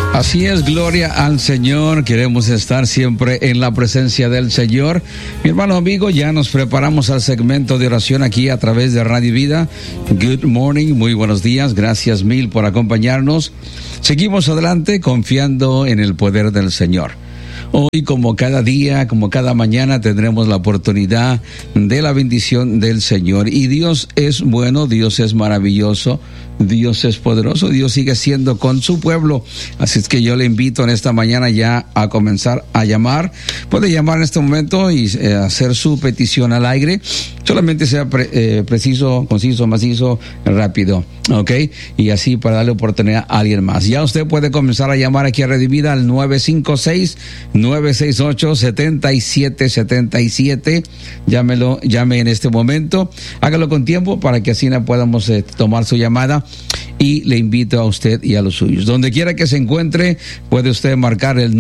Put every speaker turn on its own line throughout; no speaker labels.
Así es, gloria al Señor. Queremos estar siempre en la presencia del Señor. Mi hermano amigo, ya nos preparamos al segmento de oración aquí a través de Radio Vida. Good morning, muy buenos días. Gracias mil por acompañarnos. Seguimos adelante confiando en el poder del Señor. Hoy, como cada día, como cada mañana, tendremos la oportunidad de la bendición del Señor. Y Dios es bueno, Dios es maravilloso, Dios es poderoso, Dios sigue siendo con su pueblo. Así es que yo le invito en esta mañana ya a comenzar a llamar. Puede llamar en este momento y hacer su petición al aire. Solamente sea preciso, conciso, macizo, rápido, ¿ok? Y así para darle oportunidad a alguien más. Ya usted puede comenzar a llamar aquí a Redimida al 956-968-7777. Llame en este momento. Hágalo con tiempo para que así podamos tomar su llamada. Y le invito a usted y a los suyos. Donde quiera que se encuentre, puede usted marcar el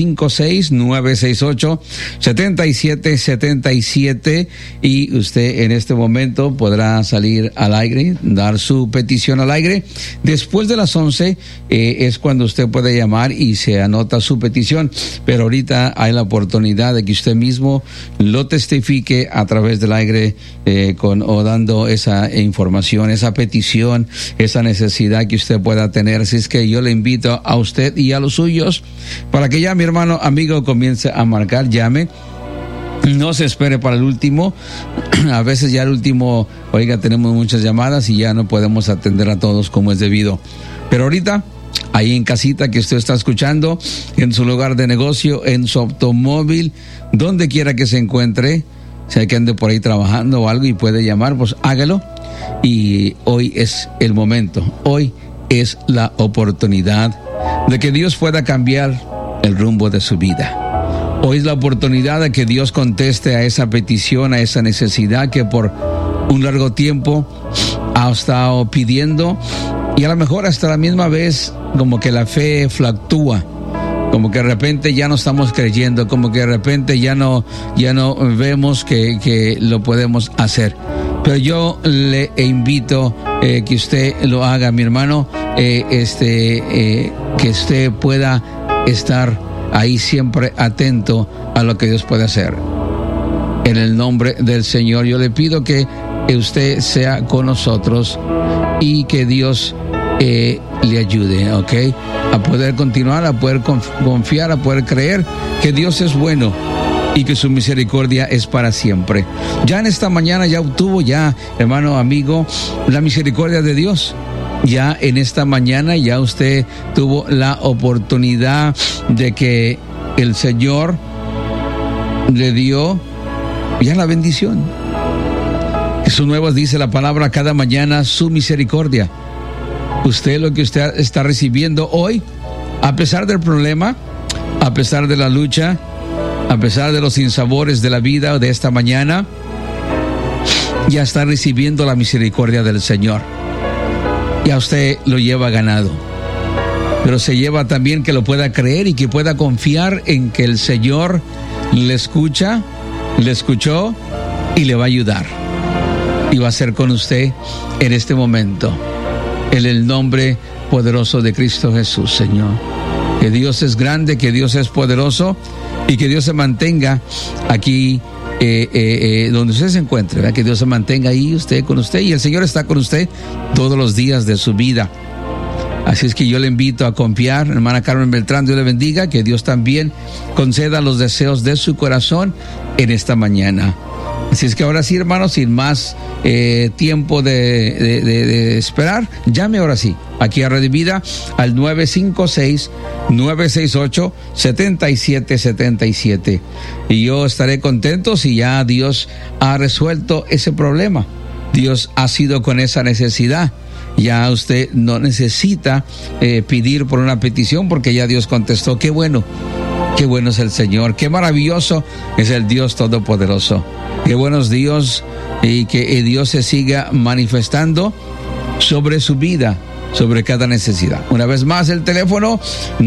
956-968-7777 y usted en este momento podrá salir al aire, dar su petición al aire. Después de las 11 es cuando usted puede llamar y se anota su petición. Pero ahorita hay la oportunidad de que usted mismo lo testifique a través del aire o dando esa información, esa petición, esa necesidad que usted pueda tener. Así es que yo le invito a usted y a los suyos para que ya mi hermano amigo comience a marcar. Llame, no se espere para el último. A veces ya el último, tenemos muchas llamadas y ya no podemos atender a todos como es debido. Pero ahorita, ahí en casita que usted está escuchando, en su lugar de negocio, en su automóvil, donde quiera que se encuentre, sea que ande por ahí trabajando o algo y puede llamar, pues hágalo. Y hoy es el momento, hoy es la oportunidad de que Dios pueda cambiar el rumbo de su vida. Hoy es la oportunidad de que Dios conteste a esa petición, a esa necesidad que por un largo tiempo ha estado pidiendo, y a lo mejor hasta la misma vez como que la fe fluctúa, como que de repente ya no estamos creyendo, como que de repente ya no vemos que lo podemos hacer. Pero yo le invito que usted lo haga, mi hermano, que usted pueda estar ahí siempre atento a lo que Dios puede hacer. En el nombre del Señor, yo le pido que usted sea con nosotros y que Dios le ayude, ¿ok? A poder continuar, a poder confiar, a poder creer que Dios es bueno y que su misericordia es para siempre. Ya en esta mañana ya obtuvo, hermano amigo, la misericordia de Dios. Ya en esta mañana ya usted tuvo la oportunidad de que el Señor le dio ya la bendición. Jesús Nuevas dice la palabra cada mañana, su misericordia. Usted lo que usted está recibiendo hoy, a pesar del problema, a pesar de la lucha, a pesar de los sinsabores de la vida de esta mañana, ya está recibiendo la misericordia del Señor. Ya usted lo lleva ganado. Pero se lleva también que lo pueda creer y que pueda confiar en que el Señor le escucha, le escuchó y le va a ayudar. Y va a ser con usted en este momento. En el nombre poderoso de Cristo Jesús, Señor. Que Dios es grande, que Dios es poderoso y que Dios se mantenga aquí donde usted se encuentre, ¿verdad? Que Dios se mantenga ahí con usted y el Señor está con usted todos los días de su vida. Así es que yo le invito a confiar, hermana Carmen Beltrán, Dios le bendiga, que Dios también conceda los deseos de su corazón en esta mañana. Así es que ahora sí, hermanos, sin más tiempo de esperar, llame ahora sí, aquí a Radio Vida, al 956-968-7777. Y yo estaré contento si ya Dios ha resuelto ese problema. Dios ha sido con esa necesidad. Ya usted no necesita pedir por una petición porque ya Dios contestó. Qué bueno es el Señor, qué maravilloso es el Dios Todopoderoso. Qué buenos Dios, y que Dios se siga manifestando sobre su vida, sobre cada necesidad. Una vez más el teléfono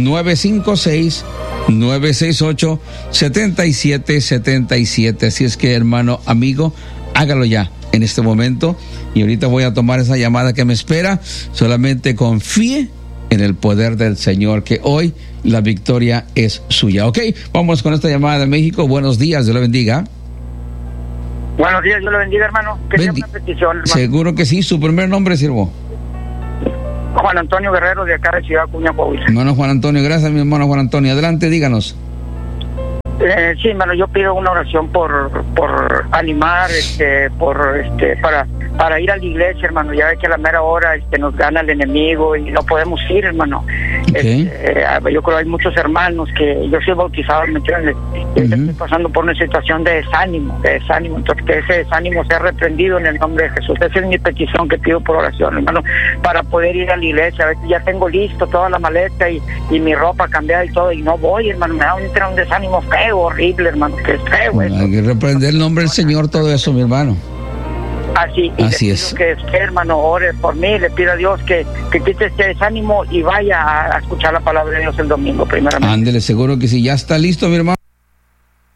956-968-7777. Así es que, hermano, amigo, hágalo ya en este momento. Y ahorita voy a tomar esa llamada que me espera. Solamente confíe en el poder del Señor, que hoy la victoria es suya. Ok, vamos con esta llamada de México. Buenos días, Dios le bendiga.
Buenos días, Dios le bendiga, hermano. Quería una petición, hermano.
Seguro que sí. ¿Su primer nombre, siervo?
Juan Antonio Guerrero, de acá de Ciudad Acuña, Coahuila.
Hermano Juan Antonio, gracias, mi hermano Juan Antonio. Adelante, díganos.
Sí, hermano, yo pido una oración por animar, para ir a la iglesia, hermano. Ya ve que a la mera hora nos gana el enemigo y no podemos ir, hermano.
Okay.
Yo creo que hay muchos hermanos que yo soy bautizado, ¿me entiendes? Estoy pasando por una situación de desánimo. Entonces, que ese desánimo sea reprendido en el nombre de Jesús. Esa es mi petición que pido por oración, hermano, para poder ir a la iglesia. A veces ya tengo listo toda la maleta y mi ropa cambiada y todo, y no voy, hermano. Me da un desánimo feo, horrible, hermano, que es feo eso.
Hay que reprender el nombre del Señor todo eso, mi hermano.
Así es. Que hermano, ore por mí, le pido a Dios que quite este desánimo y vaya a escuchar la palabra de Dios el domingo, primeramente.
Ándele, seguro que sí. Ya está listo, mi hermano.